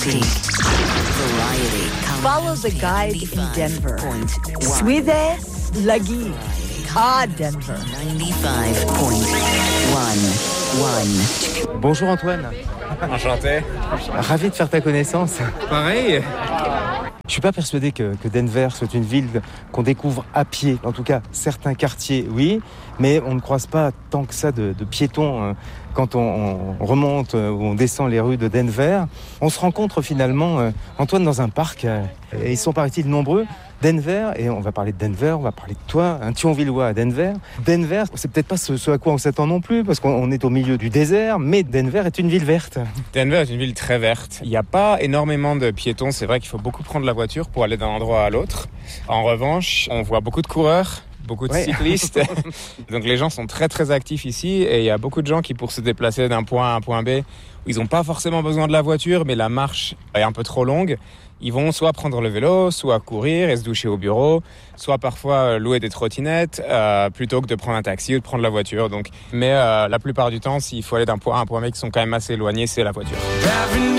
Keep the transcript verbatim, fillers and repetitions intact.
Follow the guide in Denver. Suivez la guide à Denver. Bonjour Antoine. Enchanté. Ravi de faire ta connaissance. Pareil. Je suis pas persuadé que, que Denver soit une ville qu'on découvre à pied. En tout cas, certains quartiers, oui, mais on ne croise pas tant que ça de, de piétons hein, quand on, on remonte euh, ou on descend les rues de Denver. On se rencontre finalement, euh, Antoine, dans un parc. Euh, et ils sont, paraît-il, nombreux. Denver, et on va parler de Denver, on va parler de toi, un Thionvillois à Denver. Denver, c'est peut-être pas ce, ce à quoi on s'attend non plus, parce qu'on est au milieu du désert, mais Denver est une ville verte. Denver est une ville très verte. Il n'y a pas énormément de piétons, c'est vrai qu'il faut beaucoup prendre la voiture pour aller d'un endroit à l'autre. En revanche, on voit beaucoup de coureurs, beaucoup de ouais. cyclistes. Donc les gens sont très très actifs ici, et il y a beaucoup de gens qui, pour se déplacer d'un point A à un point B, où ils n'ont pas forcément besoin de la voiture, mais la marche est un peu trop longue, ils vont soit prendre le vélo, soit courir et se doucher au bureau, soit parfois louer des trottinettes, euh, plutôt que de prendre un taxi ou de prendre la voiture. Donc, mais euh, la plupart du temps, s'il faut aller d'un point A à un point B qui sont quand même assez éloignés, c'est la voiture.